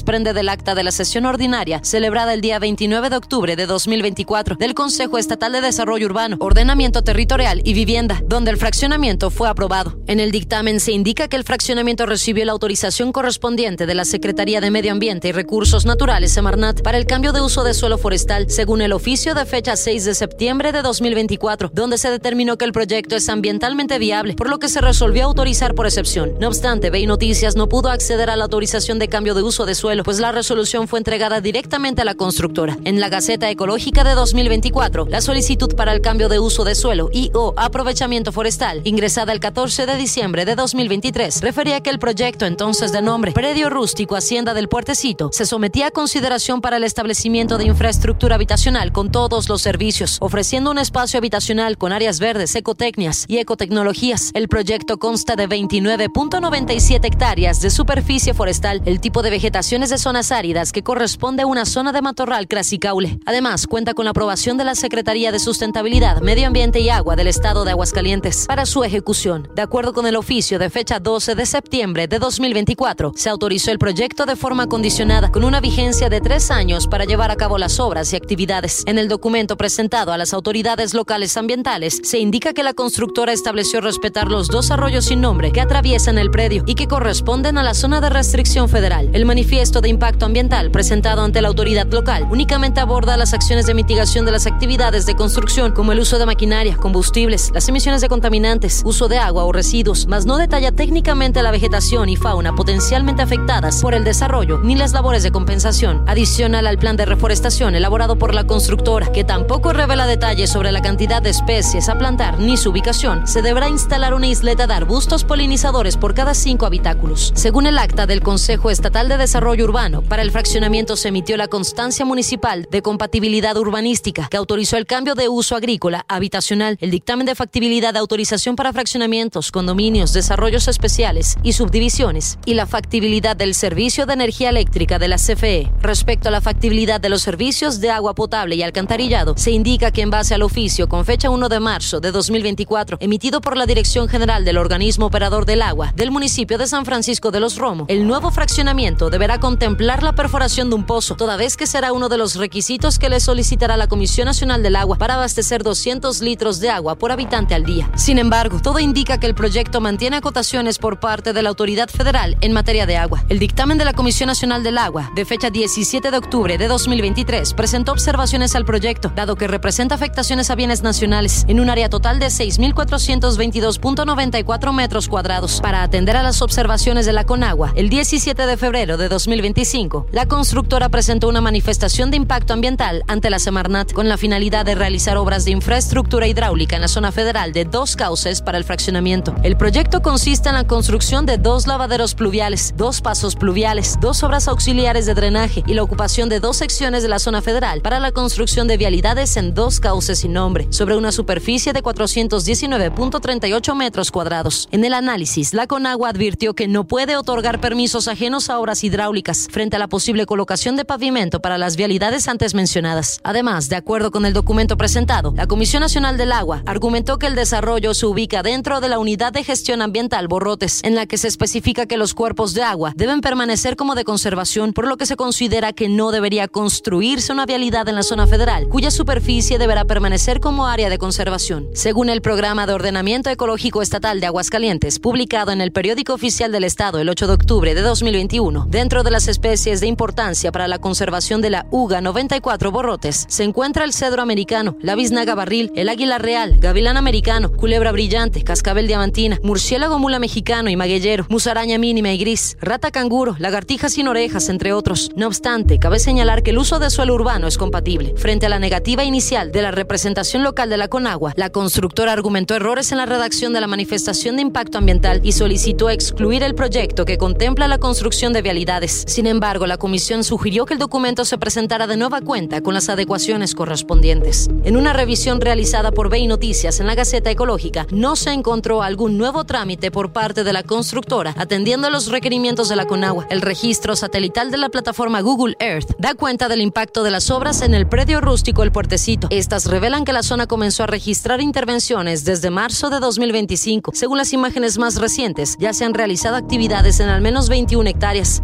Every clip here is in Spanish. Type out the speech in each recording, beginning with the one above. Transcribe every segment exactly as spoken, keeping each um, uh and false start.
desprende del acta de la sesión ordinaria celebrada el día veintinueve de octubre de dos mil veinticuatro del Consejo Estatal de Desarrollo Urbano, Ordenamiento Territorial y Vivienda, donde el fraccionamiento fue aprobado. En el dictamen se indica que el fraccionamiento recibió la autorización correspondiente de la Secretaría de Medio Ambiente y Recursos Naturales, Semarnat, para el cambio de uso de suelo forestal, según el oficio de fecha seis de septiembre de dos mil veinticuatro, donde se determinó que el proyecto es ambientalmente viable, por lo que se resolvió autorizar por excepción. No obstante, B I Noticias no pudo acceder a la autorización de cambio de uso de suelo, pues la resolución fue entregada directamente a la constructora. En la Gaceta Ecológica de dos mil veinticuatro, la solicitud para el cambio de uso de suelo y o aprovechamiento forestal, ingresada el catorce de diciembre de dos mil veintitrés, refería que el proyecto, entonces de nombre Predio Rústico Hacienda del Puertecito, se sometía a consideración para el establecimiento de infraestructura habitacional con todos los servicios, ofreciendo un espacio habitacional con áreas verdes, ecotecnias y ecotecnologías. El proyecto consta de veintinueve punto noventa y siete hectáreas de superficie forestal. El tipo de vegetación es de zonas áridas, que corresponde a una zona de matorral crasicaule. Además, cuenta con la aprobación de la Secretaría de Sustentabilidad, Medio Ambiente y Agua del Estado de Aguascalientes para su ejecución. De acuerdo con el oficio de fecha doce de septiembre de dos mil veinticuatro, se autorizó el proyecto de forma condicionada, con una vigencia de tres años para llevar a cabo las obras y actividades. En el documento presentado a las autoridades locales ambientales, se indica que la constructora estableció respetar los dos arroyos sin nombre que atraviesan el predio y que corresponden a la zona de restricción federal. El manifiesto de impacto ambiental presentado ante la autoridad local únicamente aborda las acciones de mitigación de las actividades de construcción, como el uso de maquinaria, combustibles, las emisiones de contaminantes, uso de agua o residuos, mas no detalla técnicamente la vegetación y fauna potencialmente afectadas por el desarrollo ni las labores de compensación. Adicional al plan de reforestación elaborado por la constructora, que tampoco revela detalles sobre la cantidad de especies a plantar ni su ubicación, se deberá instalar una isleta de arbustos polinizadores por cada cinco habitáculos. Según el acta del Consejo Estatal de Desarrollo Urbano, para el fraccionamiento se emitió la constancia municipal de compatibilidad urbanística, que autorizó el cambio de uso agrícola habitacional, el dictamen de factibilidad de autorización para fraccionamientos, condominios, desarrollos especiales y subdivisiones, y la factibilidad del servicio de energía eléctrica de la C F E. Respecto a la factibilidad de los servicios de agua potable y alcantarillado, se indica que en base al oficio con fecha uno de marzo de dos mil veinticuatro, emitido por la Dirección General del Organismo Operador del Agua del municipio de San Francisco de los Romo, el nuevo fraccionamiento deberá contemplar la perforación de un pozo, toda vez que será uno de los requisitos que le solicitará la Comisión Nacional del Agua para abastecer doscientos litros de agua por habitante al día. Sin embargo, todo indica que el proyecto mantiene acotaciones por parte de la autoridad federal en materia de agua. El dictamen de la Comisión Nacional del Agua, de fecha diecisiete de octubre de dos mil veintitrés, presentó observaciones al proyecto, dado que representa afectaciones a bienes nacionales en un área total de seis mil cuatrocientos veintidós punto noventa y cuatro metros cuadrados. Para atender a las observaciones de la Conagua, el diecisiete de febrero de dos mil veinticinco, la constructora presentó una manifestación de impacto ambiental ante la Semarnat con la finalidad de realizar obras de infraestructura hidráulica en la zona federal de dos cauces para el fraccionamiento. El proyecto consiste en la construcción de dos lavaderos pluviales, dos pasos pluviales, dos obras auxiliares de drenaje y la ocupación de dos secciones de la zona federal para la construcción de vialidades en dos cauces sin nombre, sobre una superficie de cuatrocientos diecinueve punto treinta y ocho metros cuadrados. En el análisis, la Conagua advirtió que no puede otorgar permisos ajenos a obras hidráulicas frente a la posible colocación de pavimento para las vialidades antes mencionadas. Además, de acuerdo con el documento presentado, la Comisión Nacional del Agua argumentó que el desarrollo se ubica dentro de la Unidad de Gestión Ambiental Borrotes, en la que se especifica que los cuerpos de agua deben permanecer como de conservación, por lo que se considera que no debería construirse una vialidad en la zona federal, cuya superficie deberá permanecer como área de conservación. Según el Programa de Ordenamiento Ecológico Estatal de Aguascalientes, publicado en el Periódico Oficial del Estado el ocho de octubre de dos mil veintiuno, dentro de las especies de importancia para la conservación de la U G A noventa y cuatro Borrotes, se encuentra el cedro americano, la biznaga barril, el águila real, gavilán americano, culebra brillante, cascabel diamantina, murciélago mula mexicano y magueyero, musaraña mínima y gris, rata canguro, lagartija sin orejas, entre otros. No obstante, cabe señalar que el uso de suelo urbano es compatible. Frente a la negativa inicial de la representación local de la Conagua, la constructora argumentó errores en la redacción de la manifestación de impacto ambiental y solicitó excluir el proyecto que contempla la construcción de vialidades. Sin embargo, la comisión sugirió que el documento se presentara de nueva cuenta con las adecuaciones correspondientes. En una revisión realizada por B I Noticias en la Gaceta Ecológica, no se encontró algún nuevo trámite por parte de la constructora atendiendo a los requerimientos de la Conagua. El registro satelital de la plataforma Google Earth da cuenta del impacto de las obras en el predio rústico El Puertecito. Estas revelan que la zona comenzó a registrar intervenciones desde marzo de dos mil veinticinco. Según las imágenes más recientes, ya se han realizado actividades en al menos veintiuna hectáreas. De acuerdo con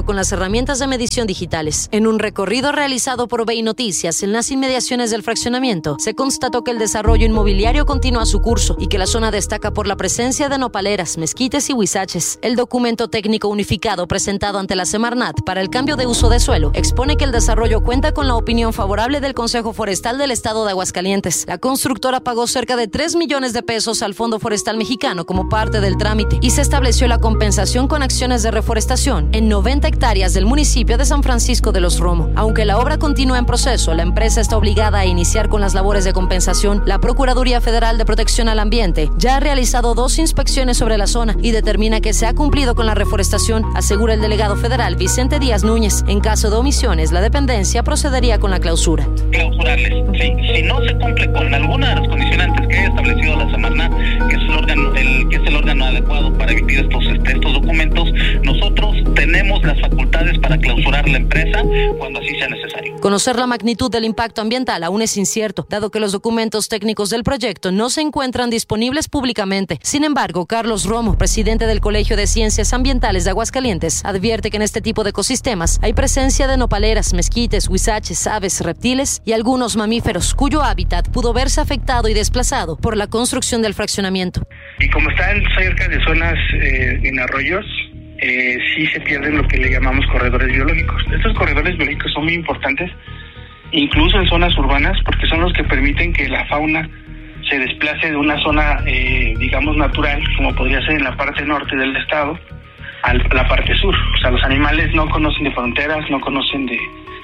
con las herramientas de medición digitales. En un recorrido realizado por B I Noticias en las inmediaciones del fraccionamiento, se constató que el desarrollo inmobiliario continúa su curso y que la zona destaca por la presencia de nopaleras, mezquites y huizaches. El documento técnico unificado presentado ante la Semarnat para el cambio de uso de suelo expone que el desarrollo cuenta con la opinión favorable del Consejo Forestal del Estado de Aguascalientes. La constructora pagó cerca de tres millones de pesos al Fondo Forestal Mexicano como parte del trámite y se estableció la compensación con acciones de reforestación en noventa hectáreas del municipio de San Francisco de los Romo. Aunque la obra continúa en proceso, la empresa está obligada a iniciar con las labores de compensación. La Procuraduría Federal de Protección al Ambiente ya ha realizado dos inspecciones sobre la zona y determina que se ha cumplido con la reforestación, asegura el delegado federal Vicente Díaz Núñez. En caso de omisiones, la dependencia procedería con la clausura. Clausurarles. Sí, si no se cumple con alguna de las condicionantes que haya establecido la Semarnat, que es el órgano, el, que es el órgano adecuado para emitir estos, este, estos documentos, nosotros tenemos las facultades para clausurar la empresa cuando así sea necesario. Conocer la magnitud del impacto ambiental aún es incierto, dado que los documentos técnicos del proyecto no se encuentran disponibles públicamente. Sin embargo, Carlos Romo, presidente del Colegio de Ciencias Ambientales de Aguascalientes, advierte que en este tipo de ecosistemas hay presencia de nopaleras, mezquites, huizaches, aves, reptiles y algunos mamíferos cuyo hábitat pudo verse afectado y desplazado por la construcción del fraccionamiento. Y como están cerca de zonas eh, en arroyos, eh, sí se pierden lo que le llamamos corredores biológicos. Estos corredores biológicos son muy importantes, incluso en zonas urbanas, porque son los que permiten que la fauna se desplace de una zona, eh, digamos, natural, como podría ser en la parte norte del estado, a la parte sur. O sea, los animales no conocen de fronteras, no conocen de,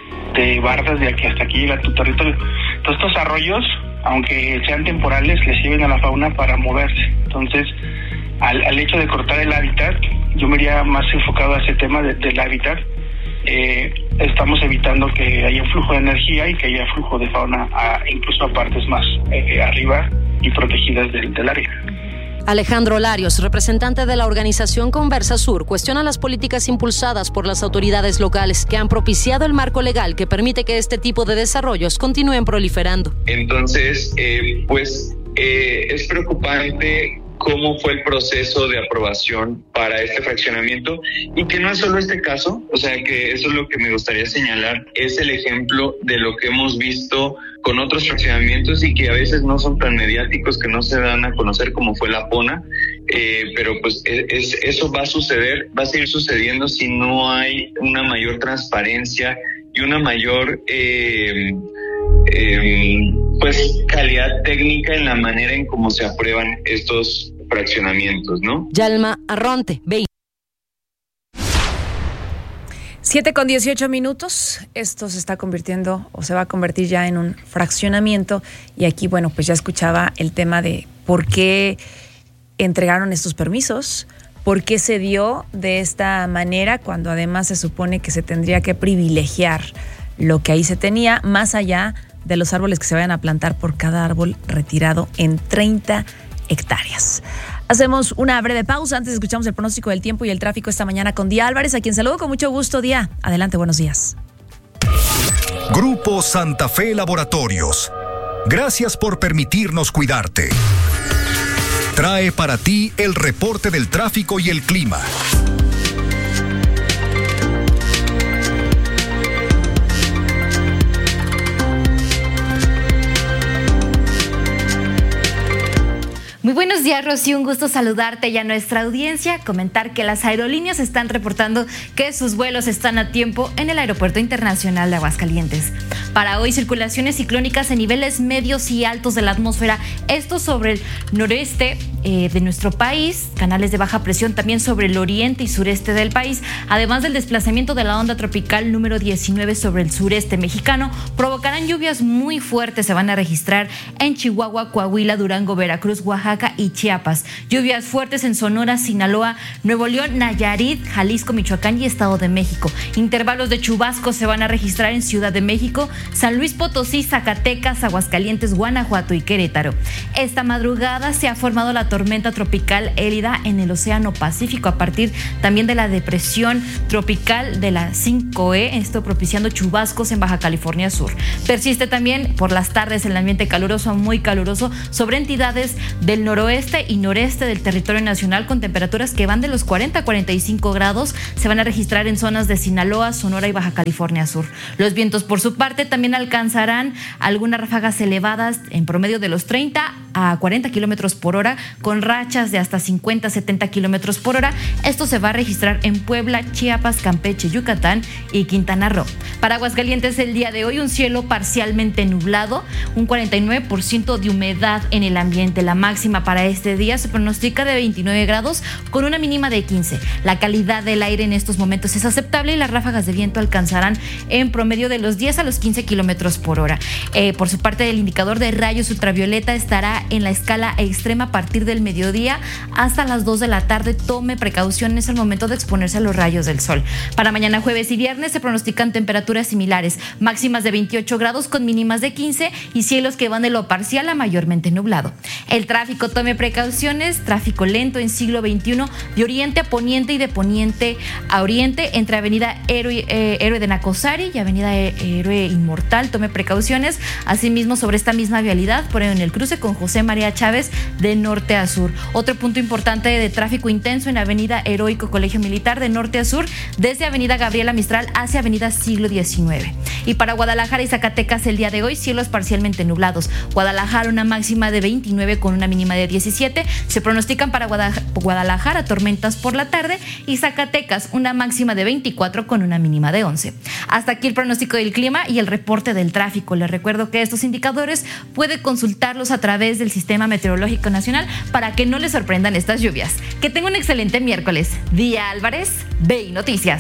de bardas de aquí hasta aquí llega tu territorio. Entonces, estos arroyos, aunque sean temporales, les sirven a la fauna para moverse. Entonces, al, al hecho de cortar el hábitat, yo me iría más enfocado a ese tema de, del hábitat. Eh, estamos evitando que haya flujo de energía y que haya flujo de fauna a, incluso a partes más eh, arriba y protegidas del, del área. Alejandro Larios, representante de la organización Conversa Sur, cuestiona las políticas impulsadas por las autoridades locales que han propiciado el marco legal que permite que este tipo de desarrollos continúen proliferando. Entonces, eh, pues eh, es preocupante cómo fue el proceso de aprobación para este fraccionamiento y que no es solo este caso, o sea que eso es lo que me gustaría señalar, es el ejemplo de lo que hemos visto con otros fraccionamientos y que a veces no son tan mediáticos, que no se dan a conocer como fue la Pona, eh, pero pues es, es, eso va a suceder, va a seguir sucediendo si no hay una mayor transparencia y una mayor eh, eh, pues calidad técnica en la manera en cómo se aprueban estos fraccionamientos, ¿no? Yalma Arronte, B I. siete con dieciocho minutos, esto se está convirtiendo o se va a convertir ya en un fraccionamiento y aquí, bueno, pues ya escuchaba el tema de por qué entregaron estos permisos, por qué se dio de esta manera cuando además se supone que se tendría que privilegiar lo que ahí se tenía, más allá de los árboles que se vayan a plantar por cada árbol retirado en treinta hectáreas. Hacemos una breve pausa, antes escuchamos el pronóstico del tiempo y el tráfico esta mañana con Día Álvarez, a quien saludo con mucho gusto. Día, adelante, buenos días. Grupo Santa Fe Laboratorios, gracias por permitirnos cuidarte. Trae para ti el reporte del tráfico y el clima. Muy buenos días, Rosy, un gusto saludarte y a nuestra audiencia, comentar que las aerolíneas están reportando que sus vuelos están a tiempo en el Aeropuerto Internacional de Aguascalientes. Para hoy, circulaciones ciclónicas en niveles medios y altos de la atmósfera, esto sobre el noreste eh, de nuestro país, canales de baja presión también sobre el oriente y sureste del país, además del desplazamiento de la onda tropical número diecinueve sobre el sureste mexicano, provocarán lluvias muy fuertes, se van a registrar en Chihuahua, Coahuila, Durango, Veracruz, Oaxaca y Chiapas. Lluvias fuertes en Sonora, Sinaloa, Nuevo León, Nayarit, Jalisco, Michoacán y Estado de México. Intervalos de chubascos se van a registrar en Ciudad de México, San Luis Potosí, Zacatecas, Aguascalientes, Guanajuato y Querétaro. Esta madrugada se ha formado la tormenta tropical Élida en el Océano Pacífico a partir también de la depresión tropical de la cinco E, esto propiciando chubascos en Baja California Sur. Persiste también por las tardes el ambiente caluroso a muy caluroso sobre entidades del noroeste sureste y noreste del territorio nacional, con temperaturas que van de los cuarenta a cuarenta y cinco grados. Se van a registrar en zonas de Sinaloa, Sonora y Baja California Sur. Los vientos, por su parte, también alcanzarán algunas ráfagas elevadas en promedio de los treinta a cuarenta kilómetros por hora, con rachas de hasta cincuenta a setenta kilómetros por hora. Esto se va a registrar en Puebla, Chiapas, Campeche, Yucatán y Quintana Roo. Para Aguascalientes, el día de hoy, un cielo parcialmente nublado, un cuarenta y nueve por ciento de humedad en el ambiente. La máxima para este día se pronostica de veintinueve grados con una mínima de quince. La calidad del aire en estos momentos es aceptable y las ráfagas de viento alcanzarán en promedio de los diez a los quince kilómetros por hora. Eh, por su parte, el indicador de rayos ultravioleta estará en la escala extrema a partir del mediodía hasta las dos de la tarde. Tome precauciones al momento de exponerse a los rayos del sol. Para mañana jueves y viernes se pronostican temperaturas similares, máximas de veintiocho grados con mínimas de quince y cielos que van de lo parcial a mayormente nublado. El tráfico, tome precauciones, tráfico lento en siglo veintiuno de oriente a poniente y de poniente a oriente entre Avenida Héroe, eh, Héroe de Nacosari y Avenida Héroe Inmortal. Tome precauciones. Asimismo, sobre esta misma vialidad, por en el cruce con José María Chávez de norte a sur. Otro punto importante de tráfico intenso en Avenida Heroico Colegio Militar de norte a sur, desde Avenida Gabriela Mistral hacia Avenida Siglo diecinueve. Y para Guadalajara y Zacatecas, el día de hoy, cielos parcialmente nublados. Guadalajara, una máxima de veintinueve con una mínima de diecisiete. Se pronostican para Guadalajara tormentas por la tarde y Zacatecas, una máxima de veinticuatro con una mínima de once. Hasta aquí el pronóstico del clima y el reporte del tráfico. Les recuerdo que estos indicadores puede consultarlos a través del Sistema Meteorológico Nacional para que no les sorprendan estas lluvias. Que tenga un excelente miércoles. Día Álvarez, V I Noticias.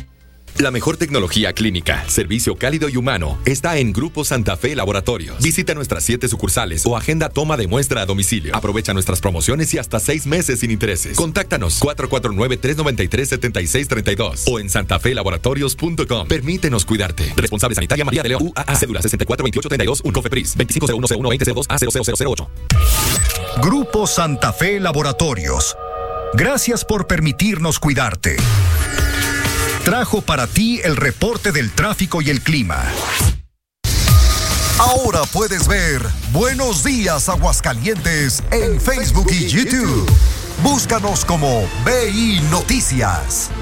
La mejor tecnología clínica, servicio cálido y humano está en Grupo Santa Fe Laboratorios. Visita nuestras siete sucursales o agenda toma de muestra a domicilio. Aprovecha nuestras promociones y hasta seis meses sin intereses. Contáctanos cuatro cuatro nueve, tres nueve tres, siete seis tres dos o en santa fe laboratorios punto com. Permítenos cuidarte. Responsable sanitaria María de León U A A. Cédula sesenta y cuatro veintiocho treinta y dos, un COFEPRIS veinticinco cero uno cero uno veinte cero dos A cero cero cero ocho. Grupo Santa Fe Laboratorios. Gracias por permitirnos cuidarte. Trajo para ti el reporte del tráfico y el clima. Ahora puedes ver Buenos Días Aguascalientes en Facebook y YouTube. Búscanos como V I Noticias.